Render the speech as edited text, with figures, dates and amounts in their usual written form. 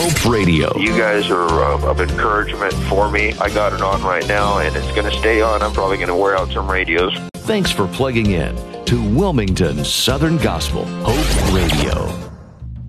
Hope Radio. You guys are of encouragement for me. I got it on right now, and it's going to stay on. I'm probably going to wear out some radios. Thanks for plugging in to Wilmington Southern Gospel Hope Radio.